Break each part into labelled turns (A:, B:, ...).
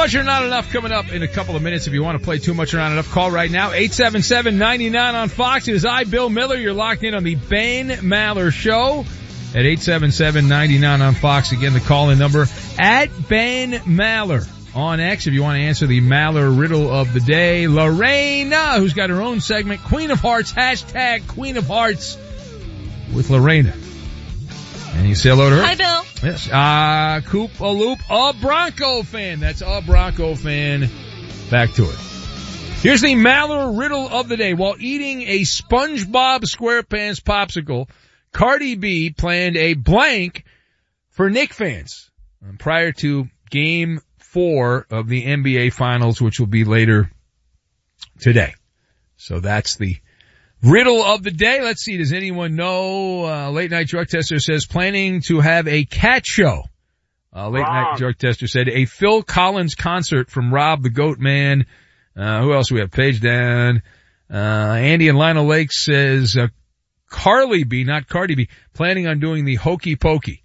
A: Much or Not Enough coming up in a couple of minutes. If you want to play Too Much or Not Enough, call right now. 877-99 on Fox. It is I, Bill Miller. You're locked in on the Ben Maller Show at 877-99 on Fox. Again, the call-in number at Ben Maller on X if you want to answer the Maller riddle of the day. Lorena, who's got her own segment, Queen of Hearts, hashtag Queen of Hearts with Lorena. And you say hello to her.
B: Hi, Bill.
A: Yes. Coop a Loop, a Bronco fan. That's a Bronco fan. Back to it. Here's the Maller riddle of the day. While eating a SpongeBob SquarePants popsicle, Cardi B planned a blank for Knicks fans prior to Game 4 of the NBA Finals, which will be later today. So that's the riddle of the day. Let's see. Does anyone know? Late Night Drug Tester says planning to have a cat show. Late Night Drug Tester said a Phil Collins concert from Rob the Goat Man. Who else do we have? Page down. Andy and Lionel Lake says, Carly B, not Cardi B, planning on doing the Hokey Pokey.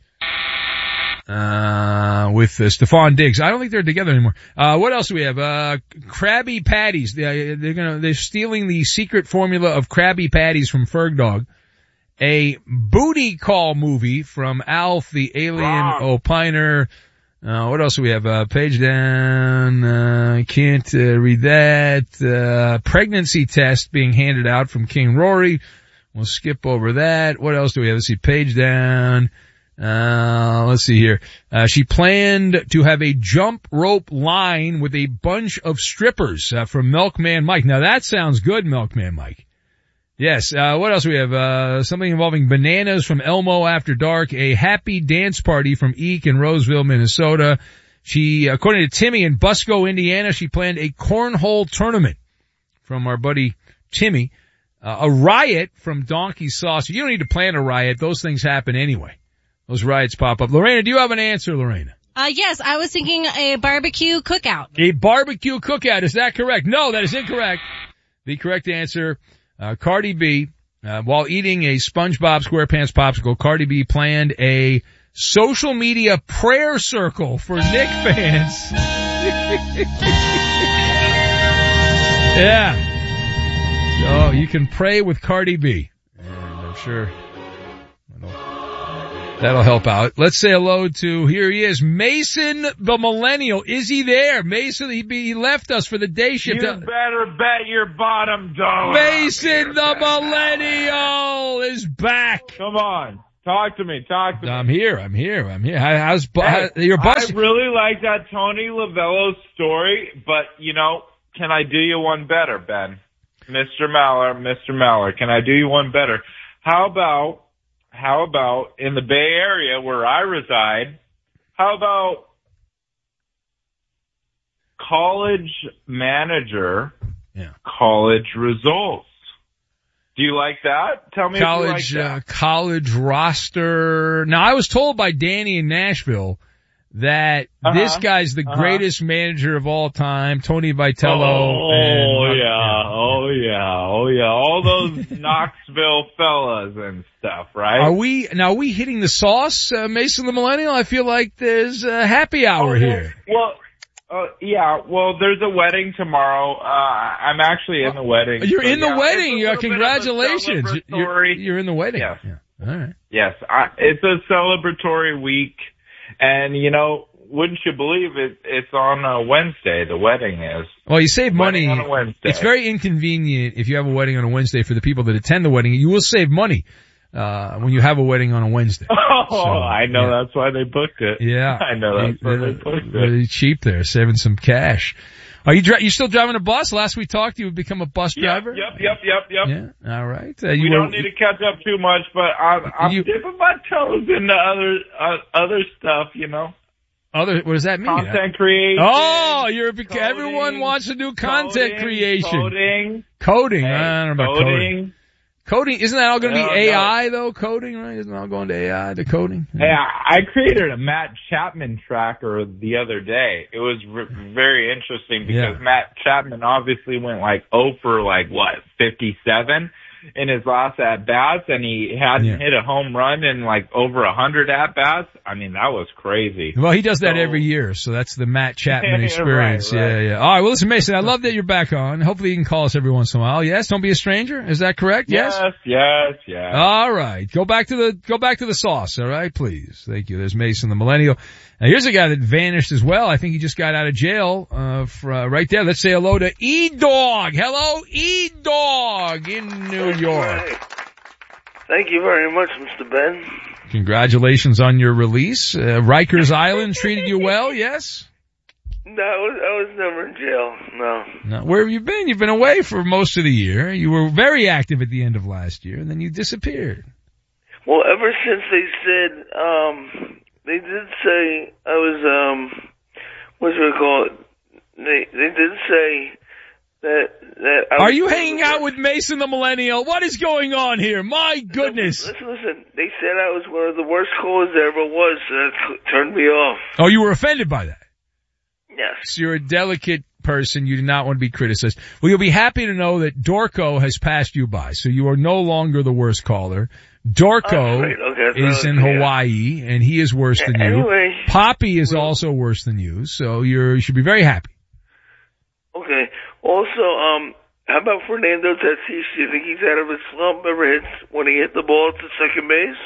A: With Stephon Diggs. I don't think they're together anymore. What else do we have? Krabby Patties. They're stealing the secret formula of Krabby Patties from Ferg Dog. A booty call movie from Alf, the alien opiner. What else do we have? Page down. Can't read that. Pregnancy test being handed out from King Rory. We'll skip over that. What else do we have? Let's see. Page down. Let's see here. She planned to have a jump rope line with a bunch of strippers, from Milkman Mike. Now that sounds good, Milkman Mike. Yes, what else do we have? Something involving bananas from Elmo After Dark, a happy dance party from Eek in Roseville, Minnesota. She, according to Timmy in Busco, Indiana, she planned a cornhole tournament from our buddy Timmy. A riot from Donkey Sauce. You don't need to plan a riot. Those things happen anyway. Those riots pop up. Lorena, do you have an answer, Lorena?
B: Yes, I was thinking a barbecue cookout.
A: A barbecue cookout. Is that correct? No, that is incorrect. The correct answer, Cardi B, while eating a SpongeBob SquarePants popsicle, Cardi B planned a social media prayer circle for Knicks fans. Yeah. So you can pray with Cardi B. And I'm sure that'll help out. Let's say hello to, here he is, Mason the Millennial. Is he there? Mason, he left us for the day shift.
C: You better bet your bottom dollar.
A: Mason the Millennial is back.
C: Come on. Talk to me.
A: I'm here. How's your bus?
C: I really like that Tony Lavello story, but, can I do you one better, Ben? Mr. Maller, can I do you one better? How about in the Bay Area where I reside, how about college manager, college results? Do you like that? Tell me if you like that.
A: College roster. Now, I was told by Danny in Nashville that this guy's the greatest manager of all time, Tony Vitello.
C: Oh yeah. All those Knoxville fellas and stuff, right?
A: Are we hitting the sauce, Mason the Millennial? I feel like there's a happy hour here.
C: Well, there's a wedding tomorrow. I'm actually in the wedding.
A: You're in the wedding. Congratulations. You're in the wedding.
C: Yes.
A: Yeah. All right.
C: Yes. It's a celebratory week. And, wouldn't you believe it? It's on a Wednesday. The wedding is.
A: Well, you save money.
C: On a Wednesday.
A: It's very inconvenient if you have a wedding on a Wednesday for the people that attend the wedding. You will save money when you have a wedding on a Wednesday.
C: I know. Yeah. That's why they booked it.
A: Yeah.
C: I know. That's why they booked it.
A: Really cheap there, saving some cash. Are you still driving a bus? Last we talked, you had become a bus driver?
C: Yep.
A: Yeah. All right.
C: We don't need to catch up too much, but I'm dipping my toes into other stuff,
A: What does that mean?
C: Content creation.
A: Oh, everyone wants to do content creation. Coding. I don't know about coding. Coding, isn't that all going to be AI though? Coding, right? Isn't it all going to AI, the coding?
C: Hey, I created a Matt Chapman tracker the other day. It was very interesting because Matt Chapman obviously went 0 for 57. in his last at-bats, and he hadn't hit a home run in like over 100 at-bats. I mean, that was crazy.
A: Well, he does that every year, so that's the Matt Chapman experience.
C: Right.
A: Yeah. All right, well, listen, Mason, I love that you're back on. Hopefully you can call us every once in a while. Yes, don't be a stranger. Is that correct? Yes. All right, go back to the sauce. All right, please. Thank you. There's Mason, the millennial. Now here's a guy that vanished as well. I think he just got out of jail, right there. Let's say hello to E-Dog. Hello, E-Dog in New York.
D: Right. Thank you very much, Mr. Ben.
A: Congratulations on your release. Rikers Island treated you well, yes?
D: No, I was never in jail, no.
A: Where have you been? You've been away for most of the year. You were very active at the end of last year, and then you disappeared.
D: Well, ever since they said, they did say I was, what should I call it? They did say that I
A: Are you hanging out with Mason the Millennial? What is going on here? My goodness.
D: Listen, they said I was one of the worst callers there ever was, so that turned me off.
A: Oh, you were offended by that?
D: Yes.
A: So you're a delicate person. You do not want to be criticized. Well, you'll be happy to know that Dorco has passed you by, so you are no longer the worst caller. Dorco is in Hawaii, and he is worse than you.
D: Anyway,
A: Poppy is also worse than you, so you should be very happy.
D: Okay. Also, how about Fernando Tatis? Do you think he's out of his slump when he hit the ball to second base?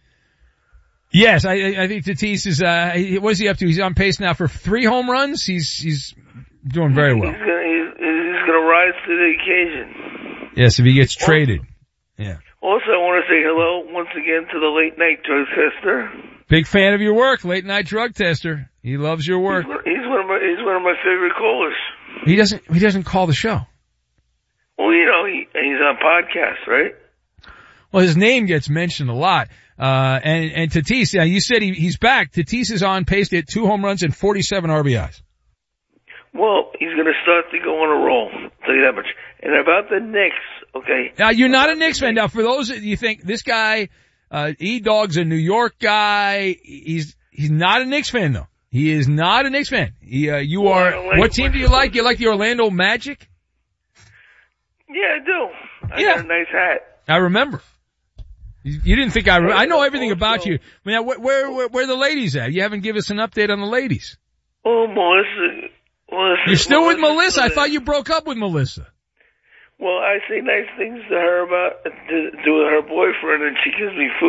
A: Yes, I think Tatis is, what is he up to? He's on pace now for 3 home runs. He's doing very well.
D: He's gonna rise to the occasion.
A: Yes, if he gets traded. Yeah.
D: Also, I want to say hello once again to the late night drug tester.
A: Big fan of your work, late night drug tester. He loves your work.
D: He's one of my favorite callers.
A: He doesn't call the show.
D: Well, you know, he's on podcasts, right?
A: Well, his name gets mentioned a lot. And Tatis, you said he's back. Tatis is on pace to hit 2 home runs and 47 RBIs.
D: Well, he's going to start to go on a roll. I'll tell you that much. And about the Knicks, okay.
A: Now, you're not a Knicks fan. Now, for those that you think this guy, E-Dog's a New York guy, he's not a Knicks fan though. He is not a Knicks fan. You are, what team do you like? You like the Orlando Magic?
D: Yeah, I do. I got a nice hat.
A: I remember. You didn't think I know everything about you. I mean, where are the ladies at? You haven't given us an update on the ladies.
D: Oh, Melissa.
A: You're still with Melissa? I thought you broke up with Melissa.
D: Well, I say nice things to her to her boyfriend, and she gives me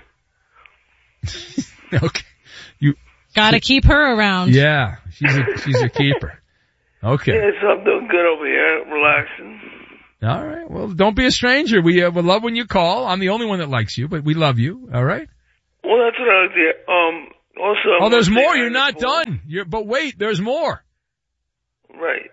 D: food.
A: Okay.
B: Gotta keep her around.
A: Yeah, she's a keeper. Okay.
D: Yeah, so I'm doing good over here, relaxing.
A: All right. Well, don't be a stranger. We love when you call. I'm the only one that likes you, but we love you. All right.
D: Well, that's what I like to hear. Also.
A: There's more. You're not done. But wait, there's more.
D: Right.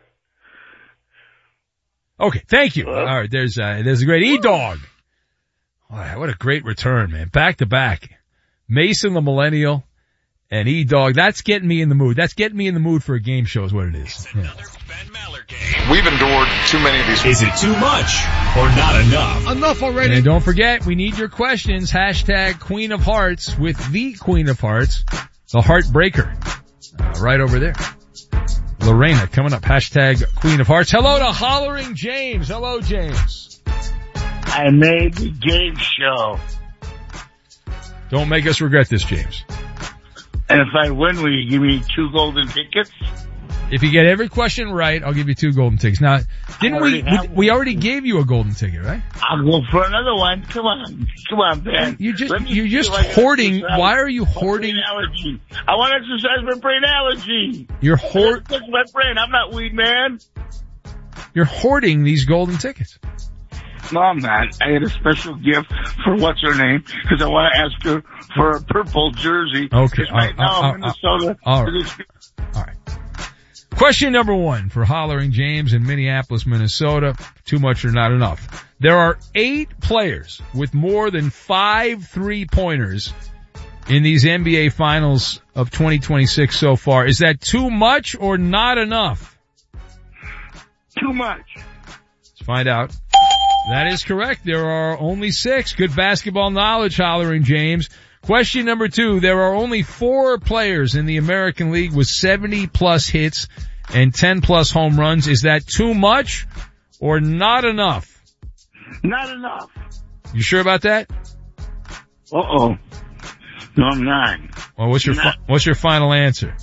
A: Okay. Thank you. All right. There's a great E-Dog. Wow, what a great return, man. Back to back. Mason the Millennial and E-Dog. That's getting me in the mood. That's getting me in the mood for a game show is what it is. Yeah.
E: We've endured too many of these.
F: Is it too much or not enough?
E: Enough already.
A: And don't forget, we need your questions. Hashtag Queen of Hearts with the Queen of Hearts, the Heartbreaker. Right over there. Lorena coming up. Hashtag Queen of Hearts. Hello to Hollering James. Hello, James.
G: I made the game show.
A: Don't make us regret this, James.
G: And if I win, will you give me 2 golden tickets?
A: If you get every question right, I'll give you 2 golden tickets. Now, we already gave you a golden ticket, right?
G: I'll go for another one. Come on, Ben.
A: You're just hoarding. Why are you hoarding?
G: Allergy. I want to exercise my brain allergy.
A: You're
G: my brain. I'm not weed man.
A: You're hoarding these golden tickets.
G: No, I'm not. I had a special gift for what's her name because I want to ask her for a purple jersey.
A: Okay.
G: Right now, Minnesota.
A: All right. Question number 1 for Hollering James in Minneapolis, Minnesota. Too much or not enough. There are 8 players with more than 5 3-pointers in these NBA Finals of 2026 so far. Is that too much or not enough?
G: Too much.
A: Let's find out. That is correct. There are only 6. Good basketball knowledge, Hollering James. Question number 2. There are only 4 players in the American League with 70-plus hits and 10-plus home runs. Is that too much or not enough?
G: Not enough.
A: You sure about that?
G: Uh-oh. No, I'm not.
A: Well, what's your final answer?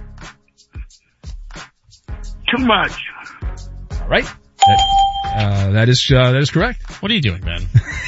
G: Too much.
A: All right. That is correct.
H: What are you doing, man?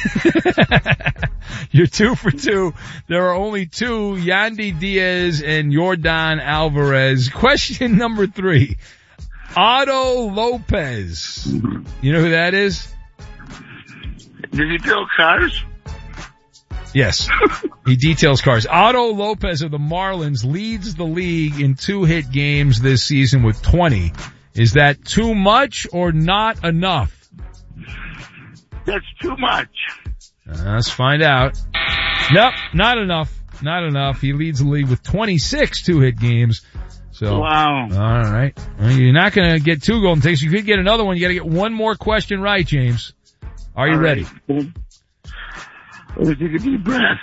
A: You're 2 for 2. There are only 2, Yandy Diaz and Yordan Alvarez. Question number 3. Otto Lopez. You know who that is?
G: Did he build cars?
A: Yes. He details cars. Otto Lopez of the Marlins leads the league in 2-hit games this season with 20. Is that too much or not enough?
G: That's too much.
A: Let's find out. Nope, not enough. Not enough. He leads the league with 26 2-hit games. So,
G: wow.
A: All right. Well, you're not going to get 2 golden tickets. You could get another one. You got to get one more question right, James. Are you ready?
G: Let me take a deep breath.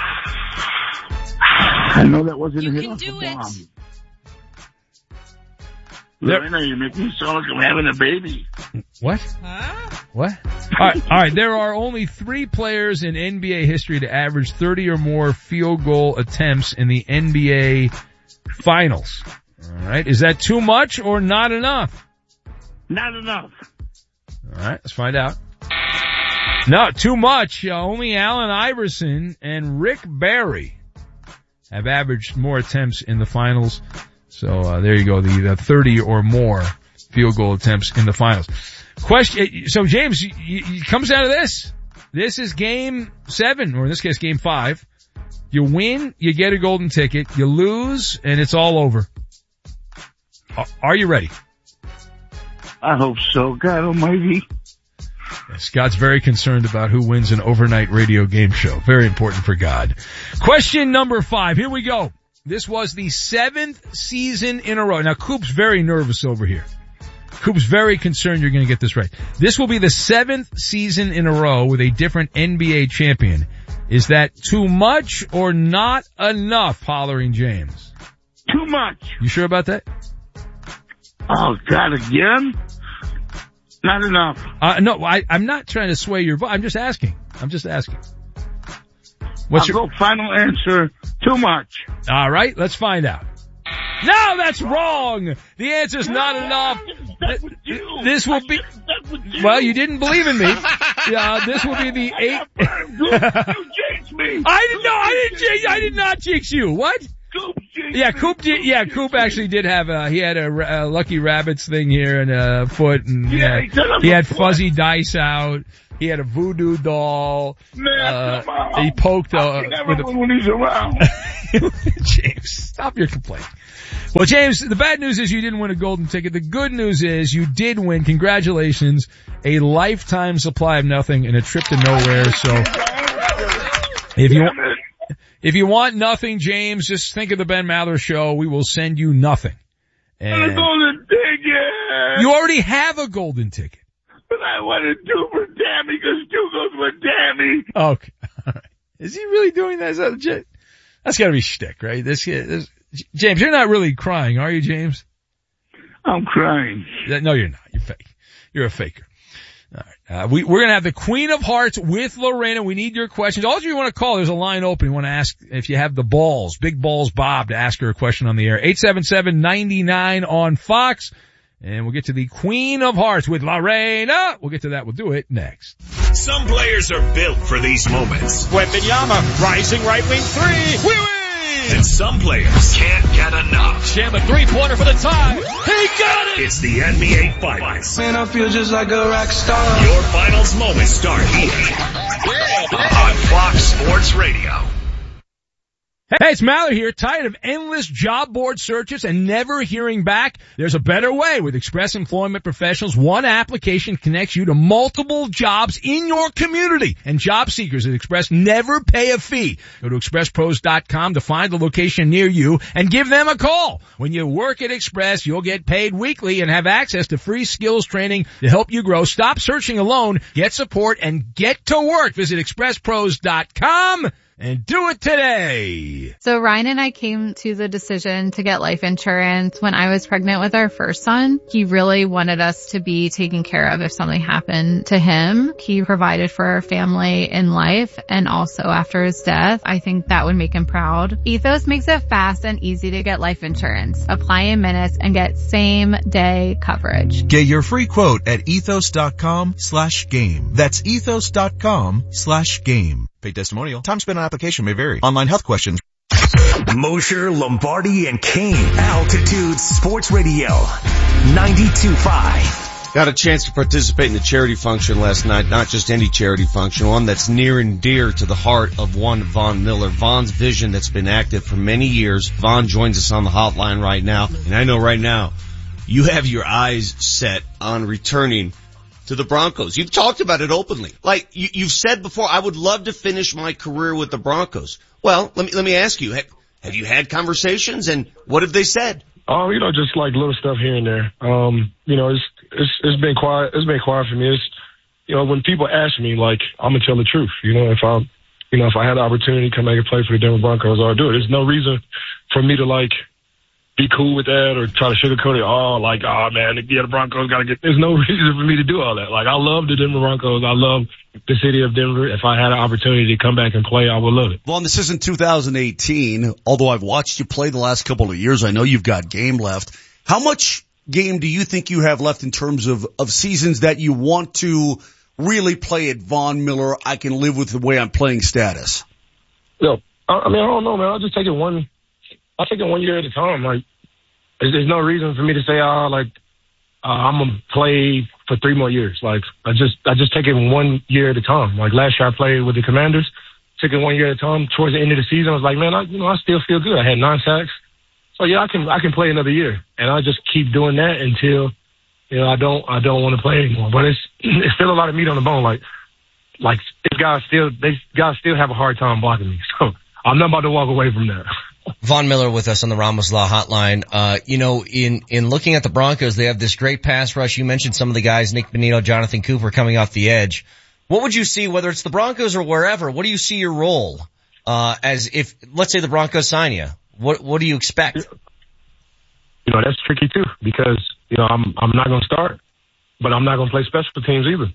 G: I know that wasn't a hit off the bomb. Lorena, you make me sound like I'm having a baby.
A: What?
B: Huh?
A: What? All right. There are only 3 players in NBA history to average 30 or more field goal attempts in the NBA Finals. All right. Is that too much or not enough?
G: Not enough.
A: All right. Let's find out. No, too much. Only Allen Iverson and Rick Barry have averaged more attempts in the finals. So there you go, the 30 or more field goal attempts in the finals. Question. So James, it comes down to this. This is game 7, or in this case, game 5. You win, you get a golden ticket. You lose, and it's all over. Are you ready?
G: I hope so. God almighty.
A: Yes, God's very concerned about who wins an overnight radio game show. Very important for God. Question number 5. Here we go. This was the 7th season in a row. Now, Coop's very nervous over here. Coop's very concerned you're going to get this right. This will be the 7th season in a row with a different NBA champion. Is that too much or not enough, Hollering James?
G: Too much.
A: You sure about that?
G: Oh, God, again? Not enough.
A: No, I'm not trying to sway your vote. I'm just asking.
G: I'll go final answer. Too much.
A: All right, let's find out. No, that's wrong. The answer's not enough. This will be. Well, you didn't believe in me. This will be the 8th.
G: You jinxed me.
A: I did not jinx you. What? Coop actually did have he had a Lucky Rabbits thing here and a foot, and he had fuzzy dice out. He had a voodoo doll.
G: Man,
A: he poked
G: when he's around.
A: James, stop your complaining. Well, James, the bad news is you didn't win a golden ticket. The good news is you did win. Congratulations. A lifetime supply of nothing and a trip to nowhere. So if you want nothing, James, just think of the Ben Maller Show. We will send you nothing. And
G: a golden ticket.
A: You already have a golden ticket.
G: But I wanted 2 for Tammy because 2 goes with Tammy.
A: Okay. All right. Is he really doing that? That's gotta be shtick, right? James, you're not really crying, are you, James?
G: I'm crying.
A: No, you're not. You're fake. You're a faker. All right. We're going to have the Queen of Hearts with Lorena. We need your questions. All of you want to call, there's a line open. You want to ask if you have the balls, Big Balls Bob, to ask her a question on the air. 877-99 on Fox. And we'll get to the Queen of Hearts with Lorena. We'll get to that. We'll do it next.
F: Some players are built for these moments.
H: Wembanyama, rising right wing 3. We win!
F: And some players can't get enough.
H: Sham a 3-pointer for the tie. He got it!
F: It's the NBA Finals.
I: Man, I feel just like a rock star.
F: Your finals moments start here on Fox Sports Radio.
A: Hey, it's Maller here. Tired of endless job board searches and never hearing back? There's a better way. With Express Employment Professionals, one application connects you to multiple jobs in your community. And job seekers at Express never pay a fee. Go to expresspros.com to find the location near you and give them a call. When you work at Express, you'll get paid weekly and have access to free skills training to help you grow. Stop searching alone. Get support and get to work. Visit expresspros.com and do it today.
J: So Ryan and I came to the decision to get life insurance when I was pregnant with our first son. He really wanted us to be taken care of if something happened to him. He provided for our family in life and also after his death. I think that would make him proud. Ethos makes it fast and easy to get life insurance. Apply in minutes and get same day coverage.
K: Get your free quote at ethos.com/game. That's ethos.com/game. Paid testimonial. Time spent on application may vary. Online health questions.
F: Mosher, Lombardi, and Kane. Altitude Sports Radio. 92.5.
L: Got a chance to participate in the charity function last night. Not just any charity function, one that's near and dear to the heart of one Von Miller. Von's vision that's been active for many years. Von joins us on the hotline right now. And I know right now you have your eyes set on returning to the Broncos. You've talked about it openly. Like you've said before, I would love to finish my career with the Broncos. Well, let me ask you, have you had conversations and what have they said?
M: Just like little stuff here and there. It's been quiet. It's been quiet for me. It's, when people ask me, like, I'm gonna tell the truth. If I had the opportunity to come back and play for the Denver Broncos, I'll do it. There's no reason for me to be cool with that or try to sugarcoat it. The Broncos gotta get. There's no reason for me to do all that. I love the Denver Broncos. I love the city of Denver. If I had an opportunity to come back and play, I would love it.
N: Well, this isn't 2018. Although I've watched you play the last couple of years, I know you've got game left. How much game do you think you have left in terms of seasons that you want to really play at Von Miller? I can live with the way I'm playing status.
M: I don't know, man. I'll just take it one year at a time. There's no reason for me to say, I'm gonna play for 3 more years. I just take it 1 year at a time. Last year I played with the Commanders, took it 1 year at a time. Towards the end of the season, I was like, man, I still feel good. I had 9 sacks. So yeah, I can play another year, and I just keep doing that until, I don't want to play anymore. But it's still a lot of meat on the bone. These guys still have a hard time blocking me. So I'm not about to walk away from that.
O: Von Miller with us on the Ramos Law Hotline. In looking at the Broncos, they have this great pass rush. You mentioned some of the guys, Nick Bonito, Jonathan Cooper coming off the edge. What would you see, whether it's the Broncos or wherever? What do you see your role, as if, let's say the Broncos sign you? What do you expect?
M: That's tricky too, because, I'm not going to start, but I'm not going to play special teams either.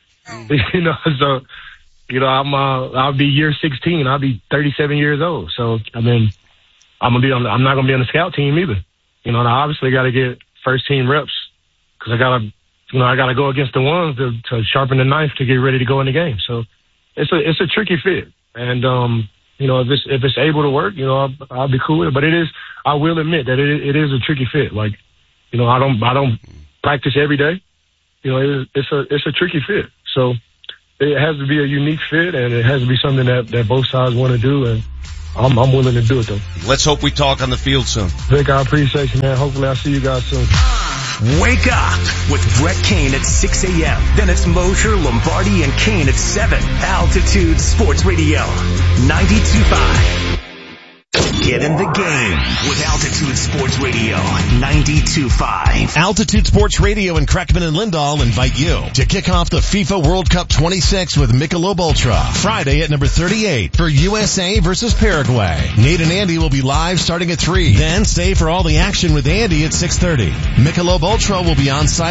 M: I'll be year 16. I'll be 37 years old. So, I'm not going to be on the scout team either. I obviously got to get first team reps because I got to go against the ones to sharpen the knife to get ready to go in the game. So it's a tricky fit. And, if it's able to work, I'll be cool with it. But I will admit that it is a tricky fit. I don't practice every day. It's a tricky fit. So it has to be a unique fit, and it has to be something that both sides want to do. And I'm willing to do it, though.
L: Let's hope we talk on the field soon.
M: Vic, I appreciate you, man. Hopefully I'll see you guys soon.
F: Wake up with Brett Kane at 6 a.m. Then it's Mosher, Lombardi, and Kane at 7. Altitude Sports Radio, 92.5. Get in the game with Altitude Sports Radio 92.5.
P: Altitude Sports Radio and Kreckman and Lindahl invite you to kick off the FIFA World Cup 26 with Michelob Ultra Friday at number 38 for USA versus Paraguay. Nate and Andy will be live starting at 3. Then stay for all the action with Andy at 6:30. Michelob Ultra will be on site